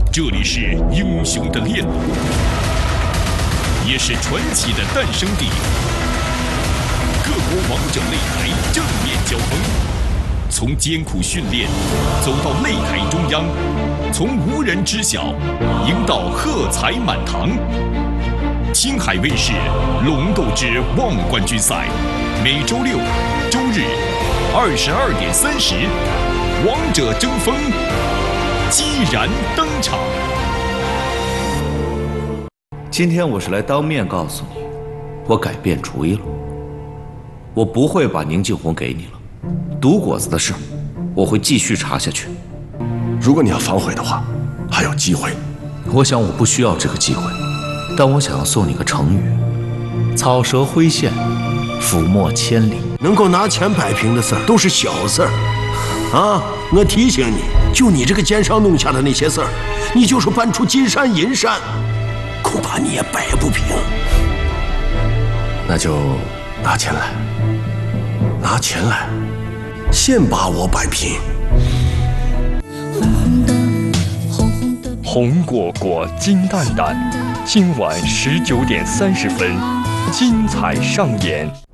这里是英雄的练路，也是传奇的诞生地。各国王者擂台正面交锋，从艰苦训练走到擂台中央，从无人知晓赢到喝彩满堂。青海卫视《龙斗之望冠军赛》，每周六、周日22点30，王者争锋，激然登场。 今天我是来当面告诉你，我改变主意了。我不会把宁静红给你了，毒果子的事，我会继续查下去。 如果你要反悔的话，还有机会。 我想我不需要这个机会，但我想要送你个成语：草蛇灰线，覆没千里。 能够拿钱摆平的事儿都是小事儿，啊！我提醒你，就你这个肩上弄下的那些事儿，你就是搬出金山银山，恐怕你也摆不平。那就拿钱来，拿钱来，先把我摆平。 红果果，金蛋蛋，今晚19点30分，精彩上演。